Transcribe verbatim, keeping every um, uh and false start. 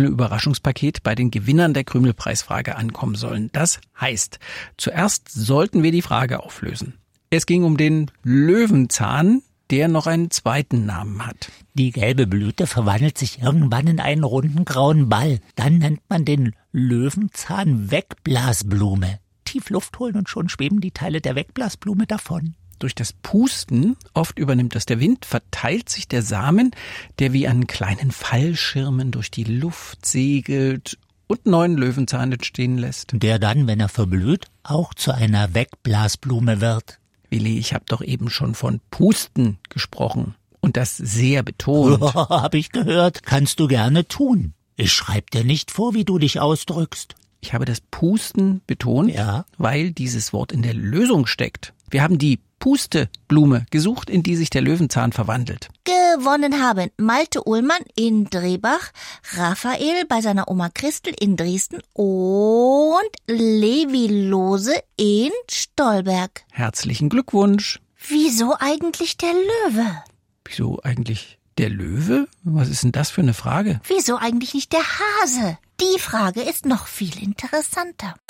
Überraschungspaket bei den Gewinnern der Krümelpreisfrage ankommen sollen. Das heißt, zuerst sollten wir die Frage auflösen. Es ging um den Löwenzahn, der noch einen zweiten Namen hat. Die gelbe Blüte verwandelt sich irgendwann in einen runden grauen Ball. Dann nennt man den Löwenzahn Wegblasblume. Tief Luft holen und schon schweben die Teile der Wegblasblume davon. Durch das Pusten, oft übernimmt das der Wind, verteilt sich der Samen, der wie an kleinen Fallschirmen durch die Luft segelt und neuen Löwenzahn entstehen lässt. Der dann, wenn er verblüht, auch zu einer Wegblasblume wird. Willi, ich habe doch eben schon von Pusten gesprochen und das sehr betont. Oh, hab ich gehört. Kannst du gerne tun. Ich schreib dir nicht vor, wie du dich ausdrückst. Ich habe das Pusten betont, ja, weil dieses Wort in der Lösung steckt. Wir haben die Pusteblume gesucht, in die sich der Löwenzahn verwandelt. Gewonnen haben Malte Uhlmann in Drehbach, Raphael bei seiner Oma Christel in Dresden und Levi Lose in Stolberg. Herzlichen Glückwunsch. Wieso eigentlich der Löwe? Wieso eigentlich der Löwe? Was ist denn das für eine Frage? Wieso eigentlich nicht der Hase? Die Frage ist noch viel interessanter.